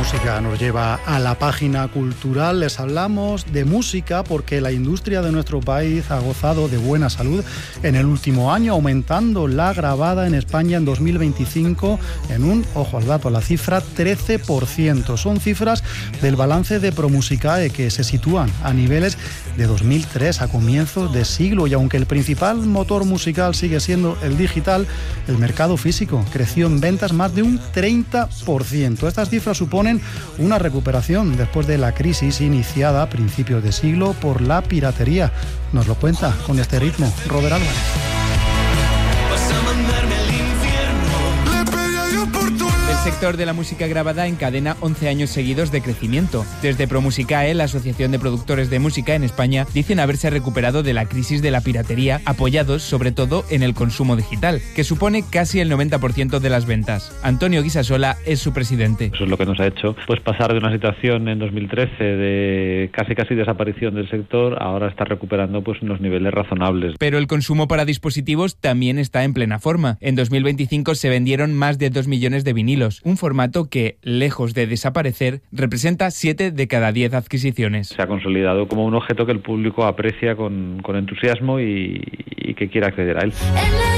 música nos lleva a la página cultural. Les hablamos de música porque la industria de nuestro país ha gozado de buena salud en el último año, aumentando la grabada en España en 2025 en un, ojo al dato, la cifra 13%. Son cifras del balance de Promusicae que se sitúan a niveles de 2003, a comienzos de siglo, y aunque el principal motor musical sigue siendo el digital, el mercado físico creció en ventas más de un 30%. Estas cifras suponen una recuperación después de la crisis iniciada a principios de siglo por la piratería. Nos lo cuenta con este ritmo Robert Álvarez. El sector de la música grabada encadena 11 años seguidos de crecimiento. Desde Promusicae, la Asociación de Productores de Música en España, dicen haberse recuperado de la crisis de la piratería, apoyados sobre todo en el consumo digital, que supone casi el 90% de las ventas. Antonio Guisasola es su presidente. Eso es lo que nos ha hecho pasar de una situación en 2013 de casi desaparición del sector, ahora está recuperando unos niveles razonables. Pero el consumo para dispositivos también está en plena forma. En 2025 se vendieron más de 2 millones de vinilos, un formato que, lejos de desaparecer, representa 7 de cada 10 adquisiciones. Se ha consolidado como un objeto que el público aprecia con entusiasmo y que quiere acceder a él.